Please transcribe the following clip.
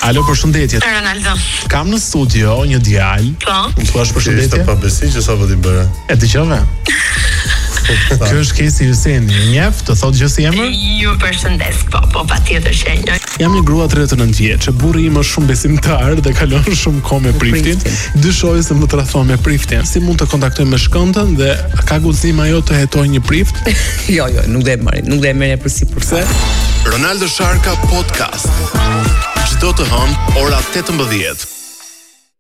Alo, përshëndetje. Ronaldo. Kam në studio një djalë. Po. Më thua përshëndetje? Ishte pa besi që sa po ti bëre. E dëgjove? Kjo është Kesi Hyseni, njef, të thotë gjë si emër? Ju përshëndes, po, patjetër që e njeh. Jam një grua 39 vjeçë, burri im është shumë besimtar dhe kalon shumë kohë me priftin. Dyshoj se më tradhton me priftin. Si mund të kontaktoj me shkëndën dhe ka guxim ajo të hetojë një prift? Jo, nuk do e merr për sipërse. Ronaldo Sharka podcast. Çdo të hënë ora 18.